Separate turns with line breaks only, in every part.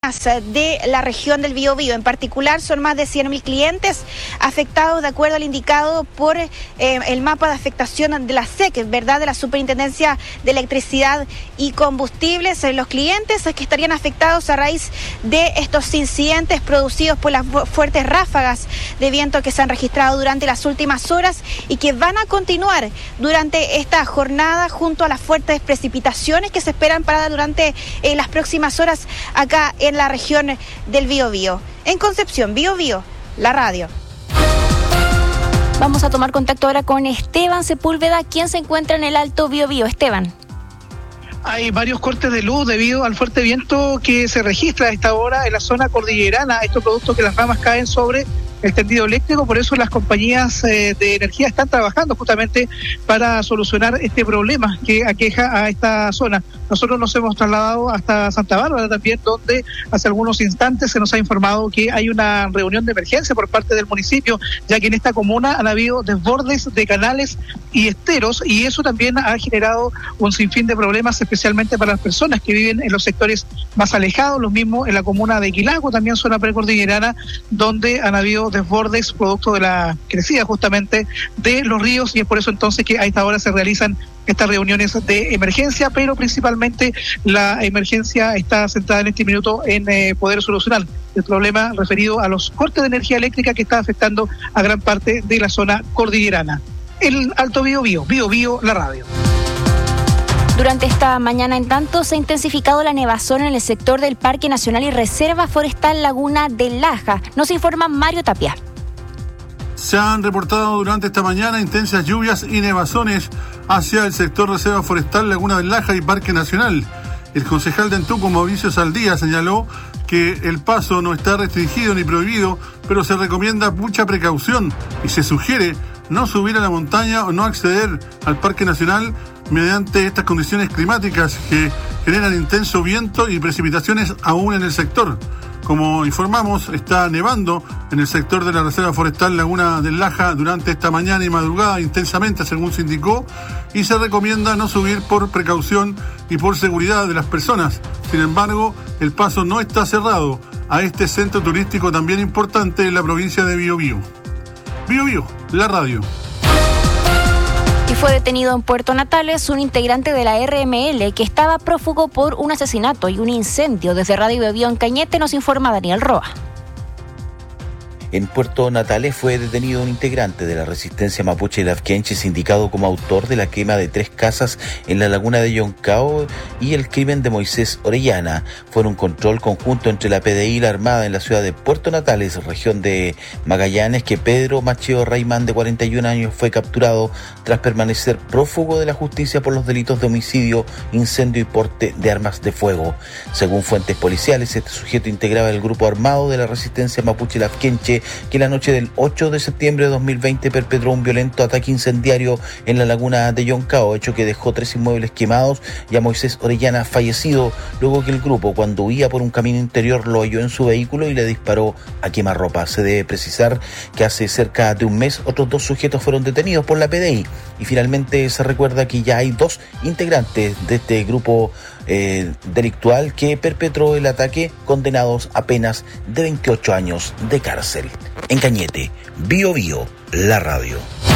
zonas de la región del Biobío. En particular, son más de 100.000 clientes afectados de acuerdo al indicado por el mapa de afectación de la SEC, ¿verdad?, de la Superintendencia de Electricidad y Combustibles. Los clientes que estarían afectados a raíz de estos incidentes producidos por las fuertes ráfagas de viento que se han registrado durante las últimas horas y que van a continuar durante esta jornada junto a las fuertes precipitaciones que se esperan para durante las próximas horas acá en la región del Biobío. En Concepción, Biobío, la radio.
Vamos a tomar contacto ahora con Esteban Sepúlveda, quien se encuentra en el Alto Biobío. Esteban.
Hay varios cortes de luz debido al fuerte viento que se registra a esta hora en la zona cordillerana. Estos productos que las ramas caen sobre el tendido eléctrico, por eso las compañías de energía están trabajando justamente para solucionar este problema que aqueja a esta zona. Nosotros nos hemos trasladado hasta Santa Bárbara también, donde hace algunos instantes se nos ha informado que hay una reunión de emergencia por parte del municipio, ya que en esta comuna han habido desbordes de canales y esteros, y eso también ha generado un sinfín de problemas, especialmente para las personas que viven en los sectores más alejados, los mismos en la comuna de Quilaco, también zona precordillerana, donde han habido desbordes producto de la crecida justamente de los ríos, y es por eso entonces que a esta hora se realizan estas reuniones de emergencia, pero principalmente la emergencia está centrada en este minuto en poder solucionar el problema referido a los cortes de energía eléctrica que está afectando a gran parte de la zona cordillerana. El Alto Biobío, Biobío, la radio.
Durante esta mañana, en tanto, se ha intensificado la nevazón en el sector del Parque Nacional y Reserva Forestal Laguna de Laja. Nos informa Mario Tapia.
Se han reportado durante esta mañana intensas lluvias y nevazones hacia el sector Reserva Forestal Laguna de Laja y Parque Nacional. El concejal de Antuco, Mauricio Saldía, señaló que el paso no está restringido ni prohibido, pero se recomienda mucha precaución y se sugiere no subir a la montaña o no acceder al Parque Nacional mediante estas condiciones climáticas que generan intenso viento y precipitaciones aún en el sector. Como informamos, está nevando en el sector de la Reserva Forestal Laguna del Laja durante esta mañana y madrugada intensamente, según se indicó, y se recomienda no subir por precaución y por seguridad de las personas. Sin embargo, el paso no está cerrado a este centro turístico también importante en la provincia de Biobío. Biobío, la radio.
Y fue detenido en Puerto Natales un integrante de la RML que estaba prófugo por un asesinato y un incendio. Desde Radio Biobío en Cañete nos informa Daniel Roa.
En Puerto Natales fue detenido un integrante de la resistencia mapuche lafkenche, sindicado como autor de la quema de 3 casas en la laguna de Yoncao y el crimen de Moisés Orellana. Fue un control conjunto entre la PDI y la Armada en la ciudad de Puerto Natales, región de Magallanes, que Pedro Macheo Raimán, de 41 años, fue capturado tras permanecer prófugo de la justicia por los delitos de homicidio, incendio y porte de armas de fuego. Según fuentes policiales, este sujeto integraba el grupo armado de la resistencia mapuche lafkenche, que la noche del 8 de septiembre de 2020 perpetró un violento ataque incendiario en la laguna de Yoncao, hecho que dejó 3 inmuebles quemados y a Moisés Orellana fallecido, luego que el grupo, cuando huía por un camino interior, lo halló en su vehículo y le disparó a quemarropa. Se debe precisar que hace cerca de un mes otros 2 sujetos fueron detenidos por la PDI, y finalmente se recuerda que ya hay 2 integrantes de este grupo delictual que perpetró el ataque, condenados a penas de 28 años de cárcel. En Cañete, Biobío, la radio.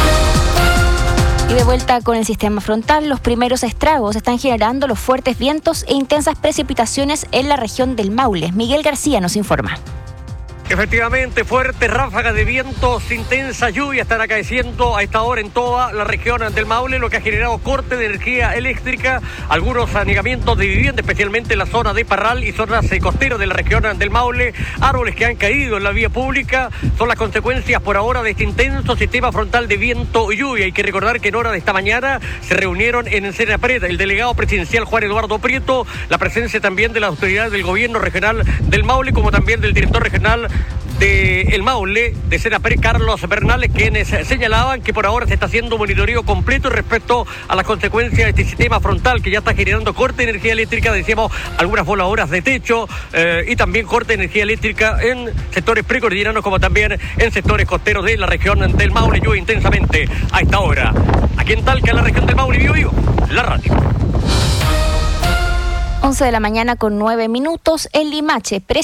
Y de vuelta con el sistema frontal, los primeros estragos están generando los fuertes vientos e intensas precipitaciones en la región del Maule. Miguel García nos informa.
Efectivamente, fuertes ráfagas de vientos, intensa lluvia están acaeciendo a esta hora en toda la región del Maule, lo que ha generado corte de energía eléctrica, algunos anegamientos de vivienda, especialmente en la zona de Parral y zonas costeras de la región del Maule. Árboles que han caído en la vía pública son las consecuencias por ahora de este intenso sistema frontal de viento y lluvia. Hay que recordar que en horas de esta mañana se reunieron en el Senapred el delegado presidencial Juan Eduardo Prieto, la presencia también de las autoridades del gobierno regional del Maule, como también del director regional de El Maule, de Senapred, Carlos Bernales, quienes señalaban que por ahora se está haciendo un monitoreo completo respecto a las consecuencias de este sistema frontal que ya está generando corte de energía eléctrica, decíamos, algunas voladoras de techo y también corte de energía eléctrica en sectores precordilleranos como también en sectores costeros de la región del Maule. Llueve intensamente a esta hora. Aquí en Talca, en la región del Maule, Biobío, la radio.
11 de la mañana con 9 minutos. En Limache,